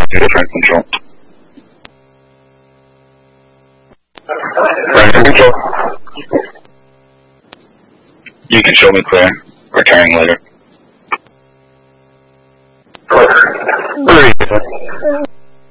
different control. Random control. You can show me clear. Returning later.